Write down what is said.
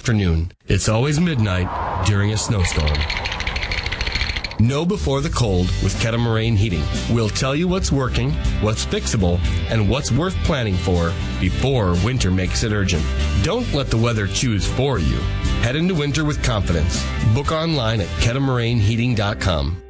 afternoon. It's always midnight during a snowstorm. Know before the cold with Kettle-Moraine Heating. We'll tell you what's working, what's fixable, and what's worth planning for before winter makes it urgent. Don't let the weather choose for you. Head into winter with confidence. Book online at KettleMoraineHeating.com.